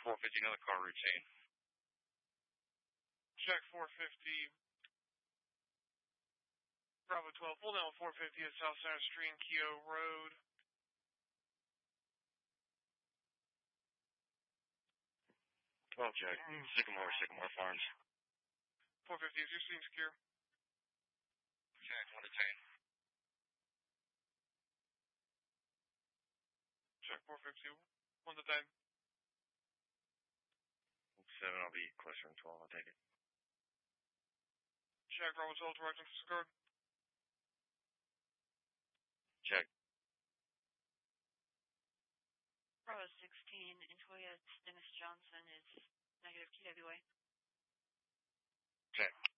450, another car routine. Check 450. Bravo 12, pull down 450 at South Center Street and Keogh Road. Check. Sycamore Farms. 450, is your scene secure? Check, 1 to 10. Check 450, 1 to 10. 7, I'll be closer than 12, I'll take it. Check, Bravo 12, direct and disregard. Check. Bravo 16, Intoya, Dennis Johnson is negative TWA. Check.